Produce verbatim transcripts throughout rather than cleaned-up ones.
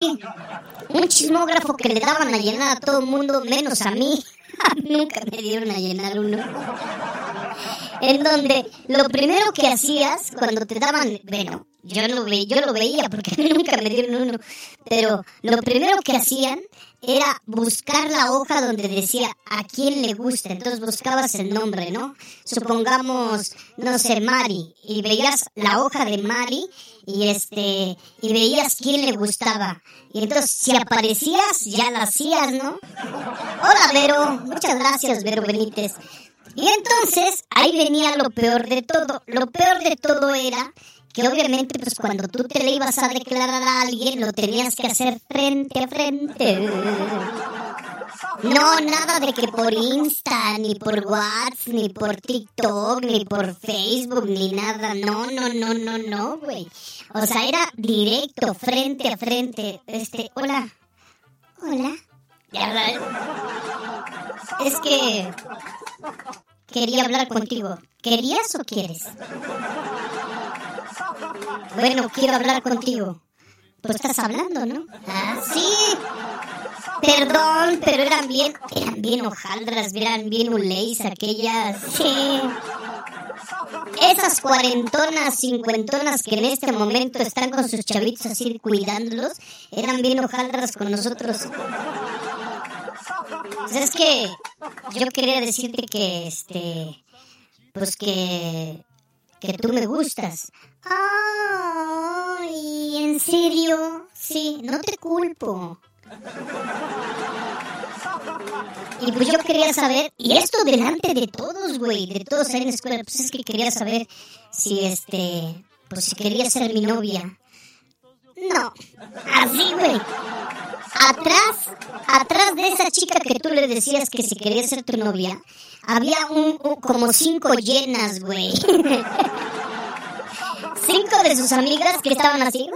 sí. Un chismógrafo que le daban a llenar a todo el mundo, menos a mí. Nunca me dieron a llenar uno. En donde lo primero que hacías cuando te daban, bueno, yo lo, ve, yo lo veía porque a mí nunca me dieron uno, pero lo primero que hacían era buscar la hoja donde decía a quién le gusta. Entonces buscabas el nombre, ¿no? Supongamos, no sé, Mari, y veías la hoja de Mari y este y veías quién le gustaba. Y entonces si aparecías ya la hacías, ¿no? Hola, Vero, muchas gracias, Vero Benítez. Y entonces ahí venía lo peor de todo. Lo peor de todo era que obviamente pues cuando tú te le ibas a declarar a alguien lo tenías que hacer frente a frente. No, nada de que por Insta, ni por WhatsApp, ni por TikTok, ni por Facebook, ni nada. No, no, no, no, no, güey. O sea, era directo, frente a frente. Este, hola. Hola. Ya, es que quería hablar contigo. ¿Querías o quieres? Bueno, quiero hablar contigo. Pues estás hablando, ¿no? Ah, sí. Perdón, pero eran bien, eran bien hojaldras, eran bien uleis aquellas. Sí. Esas cuarentonas, cincuentonas que en este momento están con sus chavitos así cuidándolos, eran bien hojaldras con nosotros. Pues es que yo quería decirte que, este, pues que, que tú me gustas. Ay, ¿en serio? Sí, no te culpo. Y pues yo quería saber, y esto delante de todos, güey, de todos ahí en la escuela, pues es que quería saber si, este, pues si quería ser mi novia. No, así, güey. Atrás, atrás de esa chica que tú le decías que si quería ser tu novia, había un, un como cinco llenas, güey. Cinco de sus amigas que estaban así.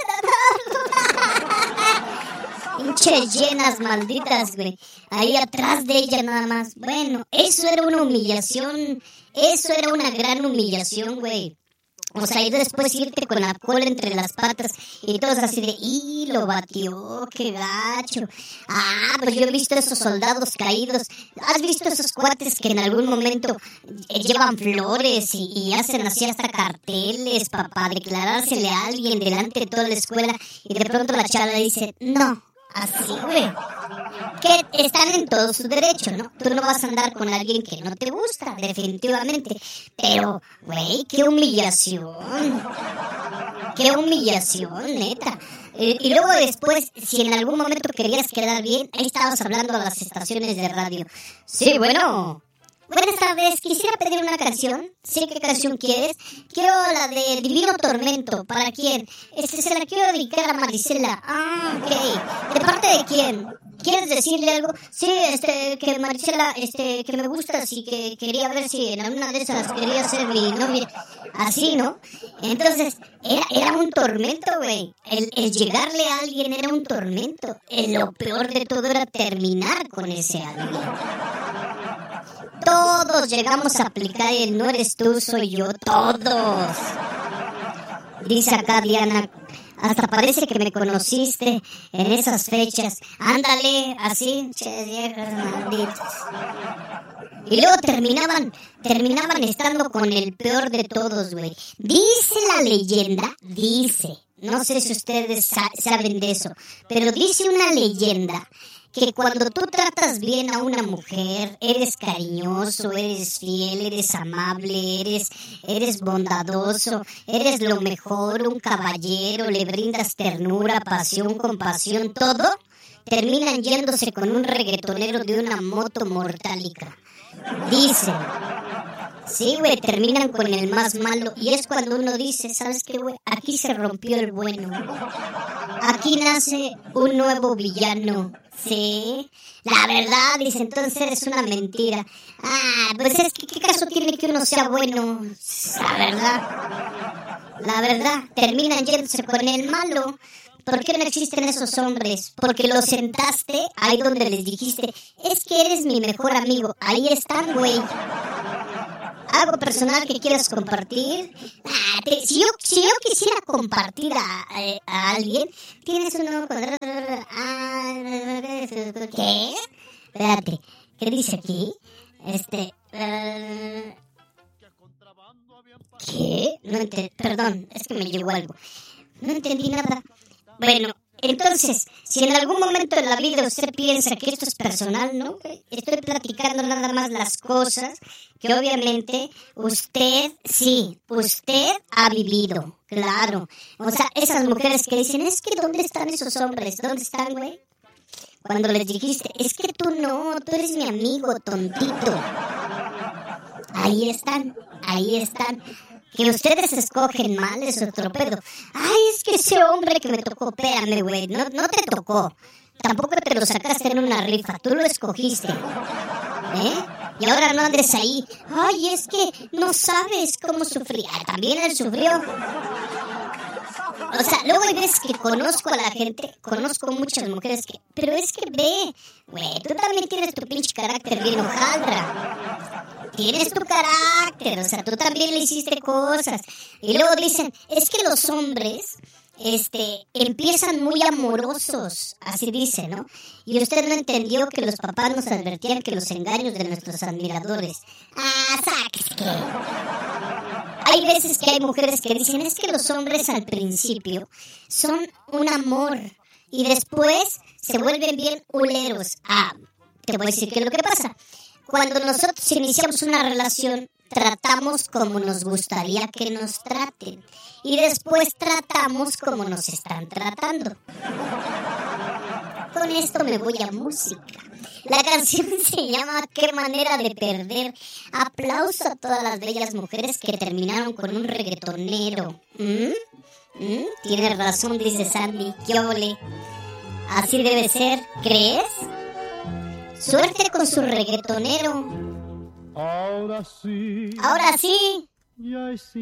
Pinches llenas malditas, güey. Ahí atrás de ella nada más. Bueno, eso era una humillación. Eso era una gran humillación, güey. O sea, y después irte con la cola entre las patas y todos así de, ¡y lo batió! ¡Qué gacho! Ah, pues yo he visto esos soldados caídos. ¿Has visto esos cuates que en algún momento llevan flores y, y hacen así hasta carteles para pa declarársele a alguien delante de toda la escuela y de pronto la chava dice, no, así, güey? Que están en todo su derecho, ¿no? Tú no vas a andar con alguien que no te gusta, definitivamente. Pero, güey, qué humillación. Qué humillación, neta. Y, y luego después, si en algún momento querías quedar bien, ahí estabas hablando a las estaciones de radio. Sí, bueno. Buenas tardes, quisiera pedir una canción. ¿Sí qué canción quieres? Quiero la de Divino Tormento. ¿Para quién? Este, se la quiero dedicar a Marisela. Ah, ok. ¿De parte de quién? ¿Quieres decirle algo? Sí, este, que Marisela, este, que me gusta, así que quería ver si en alguna de esas quería ser mi novia. Así, ¿no? Entonces, era, era un tormento, güey. El, el llegarle a alguien era un tormento. El, lo peor de todo era terminar con ese alguien. Todos llegamos a aplicar el no eres tú, soy yo, todos. Dice acá Diana, hasta parece que me conociste en esas fechas. Ándale, así, che, viejas malditas. Y luego terminaban, terminaban estando con el peor de todos, güey. Dice la leyenda, dice, no sé si ustedes sa- saben de eso, pero dice una leyenda que cuando tú tratas bien a una mujer, eres cariñoso, eres fiel, eres amable, eres, eres bondadoso, eres lo mejor, un caballero, le brindas ternura, pasión, compasión, todo, terminan yéndose con un reggaetonero de una moto mortálica. Dicen. Sí, güey, terminan con el más malo. Y es cuando uno dice, ¿sabes qué, güey? Aquí se rompió el bueno. Aquí nace un nuevo villano. Sí, la verdad, dice, entonces eres una mentira. Ah, pues es que ¿qué caso tiene que uno sea bueno? La verdad. La verdad, terminan yéndose con el malo. ¿Por qué no existen esos hombres? Porque los sentaste ahí donde les dijiste, es que eres mi mejor amigo. Ahí están, güey. ¿Algo personal que quieras compartir? Ah, te, si, yo, si yo quisiera compartir a, a, a alguien, tienes un nuevo cuadrado espérate, ¿qué dice aquí? Este, uh, ¿qué? No entendí, perdón, es que me llegó algo. No entendí nada. Bueno, entonces, si en algún momento de la vida usted piensa que esto es personal, ¿no? Estoy platicando nada más las cosas que obviamente usted, sí, usted ha vivido, claro. O sea, esas mujeres que dicen, es que ¿dónde están esos hombres? ¿Dónde están, güey? Cuando les dijiste, es que tú no, tú eres mi amigo, tontito. Ahí están, ahí están. Que ustedes escogen mal es otro pedo. Ay, es que ese hombre que me tocó, espérame, güey, no, no te tocó. Tampoco te lo sacaste en una rifa, tú lo escogiste. ¿Eh? Y ahora no andes ahí. Ay, es que no sabes cómo sufrí. Ah, también él sufrió. O sea, luego hay veces que conozco a la gente, conozco muchas mujeres que... Pero es que ve, güey, tú también tienes tu pinche carácter bien hojaldra. Tienes tu carácter, o sea, tú también le hiciste cosas. Y luego dicen, es que los hombres, este, empiezan muy amorosos, así dice, ¿no? Y usted no entendió que los papás nos advertían que los engaños de nuestros admiradores. Ah, ¿sabes qué? Hay veces que hay mujeres que dicen, es que los hombres al principio son un amor y después se vuelven bien huleros. Ah, te voy a decir qué es lo que pasa. Cuando nosotros iniciamos una relación, tratamos como nos gustaría que nos traten. Y después tratamos como nos están tratando. Con esto me voy a música. La canción se llama ¿Qué manera de perder? Aplauso a todas las bellas mujeres que terminaron con un reggaetonero. ¿Mm? ¿Mm? Tienes razón, dice Sandy. ¡Qué ole! Así debe ser, ¿crees? Suerte con su reggaetonero. Ahora sí. Ahora sí. Ya es